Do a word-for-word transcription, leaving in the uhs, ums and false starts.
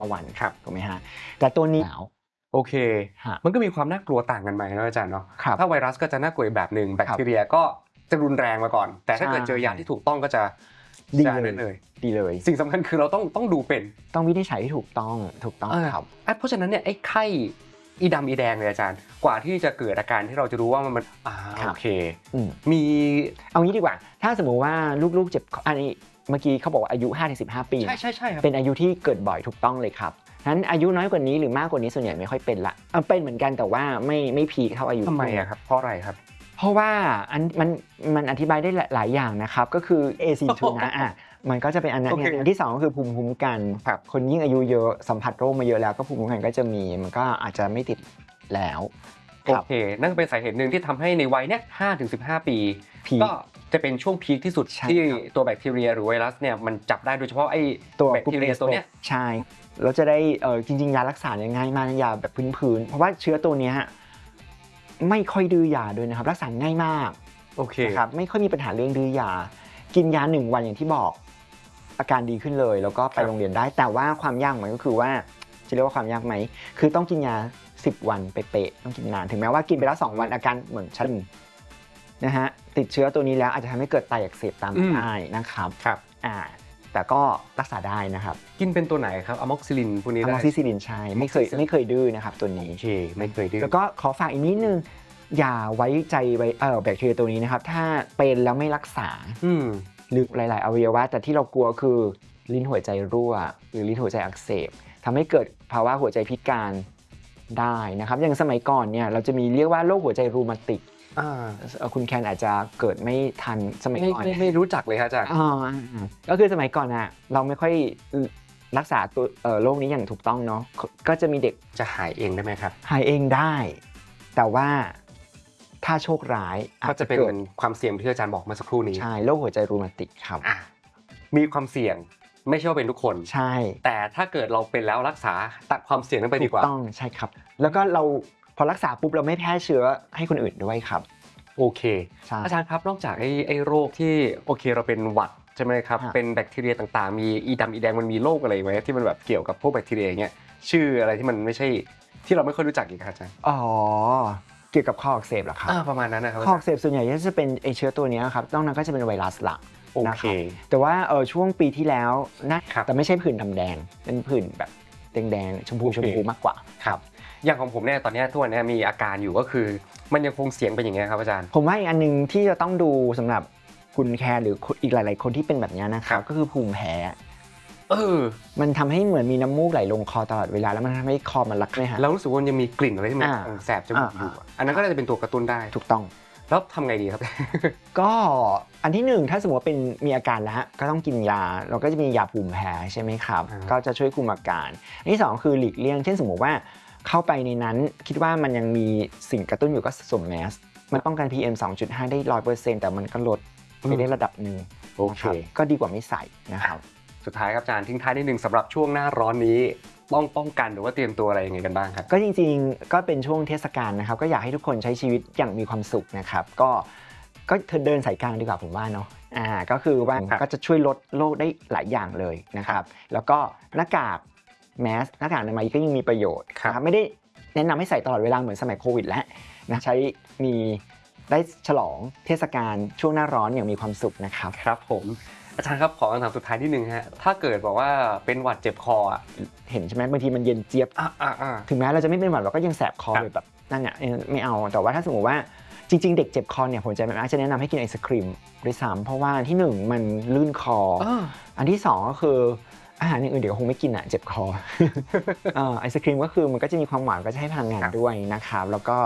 วันครับถูกไหมฮะแต่ตัวนี้โอเคมันก็มีความน่ากลัวต่างกันไปนะอาจารย์เนาะถ้าไวรัสก็จะน่ากลัวแบบหนึ่งแบคทีเรียก็จะรุนแรงมาก่อนแต่ถ้าเกิดเจอยาที่ถูกต้องก็จะดีเลยดีเลยสิ่งสำคัญคือเราต้องต้องดูเป็นต้องวินิจฉัยที่ถูกต้องถูกต้องครับเพราะฉะนั้นเนี่ยไอ้ไข้อีดำอีแดงเลยอาจารย์กว่าที่จะเกิดอาการที่เราจะรู้ว่ามันอ่าโอเคมีเอางี้ดีกว่าถ้าสมมุติว่าลูกๆเจ็บอันนี้เมื่อกี้เขาบอกว่าอายุ ห้าถึงสิบห้า ปีใช่ใช่ใช่ครับเป็นอายุที่เกิดบ่อยถูกต้องเลยครับนั้นอายุน้อยกว่านี้หรือมากกว่านี้ส่วนใหญ่ไม่ค่อยเป็นละเอาเป็นเหมือนกันแต่ว่าไม่ไม่พีคเท่าอายุทำไมอะครับเพราะอะไรครับเพราะว่าอันมันมันอธิบายได้หลายอย่างนะครับก็คือ เอ ซี ทู นะอ่ะมันก็จะเป็นอันนั้นอันที่สองก็คือภูมิคุ้มกันคนยิ่งอายุเยอะสัมผัสโรคมาเยอะแล้วก็ภูมิคุ้มกันก็จะมีมันก็อาจจะไม่ติดแล้วโอเคนั่นเป็นสาเหตุหนึ่งที่ทำให้ในวัยเนี้ย ห้าถึงสิบห้า ปีก็จะเป็นช่วงพีคที่สุดที่ตัวแบคทีเรียหรือไวรัสเนี่ยมันจับได้โดยเฉพาะไอ้ตัวแบคทีเรียตัวเนี้ยใช่แล้วจะได้เออจริงๆยารักษาง่ายมากยาแบบพื้นๆเพราะว่าเชื้อตัวนี้ไม่ค่อยดื้อยาด้วยนะครับรักษาง่ายมากโอเคครับไม่ค่อยมีปัญหาเรื่องดื้อยากินยาหนึ่งวันอย่างที่บอกอาการดีขึ้นเลยแล้วก็ไปโรงเรียนได้แต่ว่าความยากมันก็คือว่าจะเรียกว่าความยากไหมคือต้องกินยาสิบวันเป๊ะๆต้องกินนานถึงแม้ว่ากินไปแล้วสองวันอาการเหมือนฉันนะฮะติดเชื้อตัวนี้แล้วอาจจะทำให้เกิดไตอักเสบตามมาได้นะครับครับอ่าแต่ก็รักษาได้นะครับกินเป็นตัวไหนครับอะม็อกซิลินพวกนี้ได้อะม็อกซิซิลินใช่ไม่เคยไม่เคยดื้อนะครับตัวนี้โอเคไม่เคยดื้อแล้วก็ขอฝากอีกนิดนึงอย่าไว้ใจไว้เออแบคทีเรียตัวนี้นะครับถ้าเป็นแล้วไม่รักษาหรือหลายๆอวัยวะแต่ที่เรากลัวคือลิ้นหัวใจรั่วหรือลิ้นหัวใจอักเสบทำให้เกิดภาวะหัวใจพิการได้นะครับอย่างสมัยก่อนเนี่ยเราจะมีเรียกว่าโรคหัวใจรูมาติกคุณแคนอาจจะเกิดไม่ทันสมัยก่อนไม่ไม่รู้จักเลยครับอาจารย์อ๋อก็คือสมัยก่อนอ่ะเราไม่ค่อยรักษาตัวโรคนี้อย่างถูกต้องเนาะก็จะมีเด็กจะหายเองได้ไหมครับหายเองได้แต่ว่าถ้าโชคร้ายก็จะเป็นความเสี่ยงที่อาจารย์บอกเมื่อสักครู่นี้ใช่โรคหัวใจรูมาติกครับมีความเสี่ยงไม่ใช่ว่าเป็นทุกคนใช่แต่ถ้าเกิดเราเป็นแล้วรักษาตัดความเสี่ยงนั้นไปดีกว่าต้องใช่ครับแล้วก็เราพอรักษาปุ๊บเราไม่แพร่เชื้อให้คนอื่นด้วยครับโอเคอาจารย์ครับนอกจากไอ้ไอ้โรคที่โอเคเราเป็นหวัดใช่ไหมครับเป็นแบคทีเรียต่างๆมีอีดำอีแดงมันมีโรคอะไรไหมที่มันแบบเกี่ยวกับพวกแบคทีเรียอย่างเงี้ยชื่ออะไรที่มันไม่ใช่ที่เราไม่ค่อยรู้จักอีกครับอาจารย์อ๋อเกี่ยวกับข้ออักเสบเหรอครับประมาณนั้นนะครับข้ออักเสบส่วนใหญ่จะเป็นไอเชื้อตัวนี้ครับนอกนั้นก็จะเป็นไวรัสหลักโอเคแต่ว่าเออช่วงปีที่แล้วนะแต่ไม่ใช่ผื่นดำแดงเป็นผื่นแบบแดงๆชมพูชมพูมากกว่าครับอย่างของผมเนี่ยตอนนี้ทุกวันนี้มีอาการอยู่ก็คือมันยังคงเสียงเป็นอย่างเงี้ยครับอาจารย์ผมว่าอีกอันนึงที่จะต้องดูสำหรับคุณแคร์หรืออีกหลายๆคนที่เป็นแบบนี้นะครับก็คือภูมิแพ้เออมันทำให้เหมือนมีน้ำมูกไหลลงคอตลอดเวลาแล้วมันทำให้คอมันรักเลยฮะแล้วรู้สึกว่ายังมีกลิ่นอะไรที่มันแสบจมูกอยู่อันนั้นก็จะเป็นตัวกระตุ้นได้ถูกต้องแล้วทำไงดีครับก็อันที่หนึ่งถ้าสมมติว่าเป็นมีอาการแล้วก็ต้องกินยาเราก็จะมียาภูมิแพ้ใช่ไหมครับก็จะช่วยคุมอาการอันที่สองคือหลีกเลี่ยงเช่นสมมติว่าเข้าไปในนั้นคิดว่ามันยังมีสิ่งกระตุ้นอยู่ก็สวมแมสมันป้องกัน พี เอ็ม สองจุดห้า ได้ ร้อยเปอร์เซ็นต์ แต่มันก็ลดไปได้ระดับหนึ่งโอเคก็ดีกว่าไม่ใส่นะครับสุดท้ายครับอาจารย์ทิ้งท้ายนิดนึงสำหรับช่วงหน้าร้อนนี้ต้องป้องกันหรือว่าเตรียมตัวอะไรยังไงกันบ้างครับก็จริงๆก็เป็นช่วงเทศกาลนะครับก็อยากให้ทุกคนใช้ชีวิตอย่างมีความสุขนะครับก็ก็เธอเดินสายกลางดีกว่าผมว่าเนาะอ่าก็คือว่าก็จะช่วยลดโรคได้หลายอย่างเลยนะครับแล้วก็หน้ากากแมสหน้ากากอนามัยก็ยังมีประโยชน์ครับไม่ได้แนะนำให้ใส่ตลอดเวลาเหมือนสมัยโควิดแล้วนะใช้มีได้ฉลองเทศกาลช่วงหน้าร้อนอย่างมีความสุขนะครับครับผมอาจารย์ครับขอคำถามสุดท้ายนิดนึงฮะถ้าเกิดบอกว่าเป็นหวัดเจ็บคอเห็นใช่ไหมบางทีมันเย็นเจี๊ยบถึงแม้เราจะไม่เป็นหวัดเราก็ยังแสบคอเลยแบบนั่นเนี่ยไม่เอาแต่ว่าถ้าสมมติว่าจริงๆเด็กเจ็บคอเนี่ยผมจะอาจจะแนะนำให้กินไอศครีมด้วยซ้ำเพราะว่าที่หนึ่งมันลื่นคออันที่สองก็คืออาหารอย่างอื่นเดี๋ยวคงไม่กินอ่ะเจ็บคอไอศครีมก็คือมันก็จะมีความหวานก็จะให้พลังงานด้วยนะครับแล้วก็